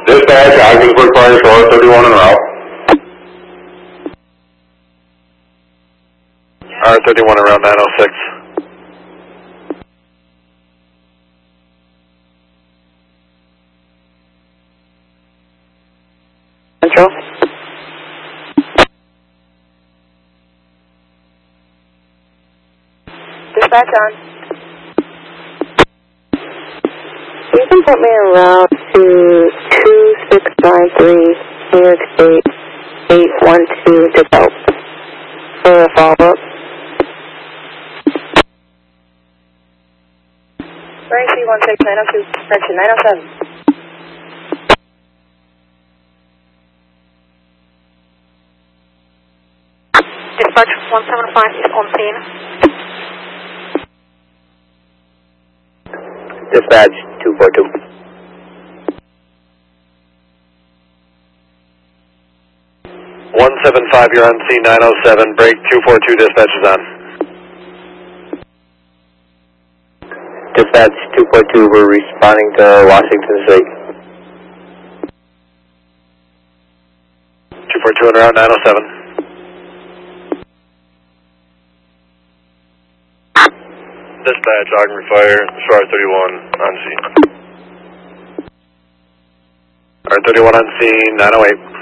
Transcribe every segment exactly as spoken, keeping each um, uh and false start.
Dispatch, Ogdensburg Fire, Shore thirty-one en route. R thirty-one around nine oh six. Central. Dispatch on. You can put me en route to two six nine three New York State eight one two DeVelop for a follow-up. Range C one six nine oh two, mention nine oh seven. Dispatch one seven five is on scene. Dispatch two four two. one seven five, you're on scene nine oh seven, break two four two, dispatch is on. Dispatch two four two, we're responding to Washington State. two four two and around nine oh seven. Dispatch, Ogden Fire, Shore thirty-one on scene. R thirty-one on scene, nine oh eight.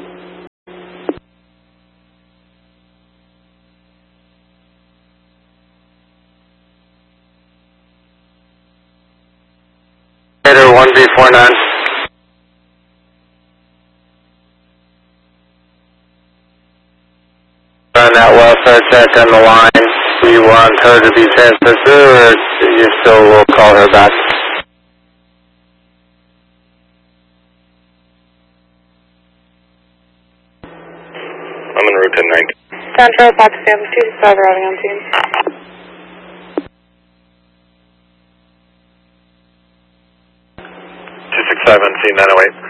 one B four nine. On that welfare check on the line, do you want her to be transferred through, or you still will call her back? I'm en route ten ninety. Central, Fox Sam, two six five arriving on scene. two six five on scene, nine oh eight.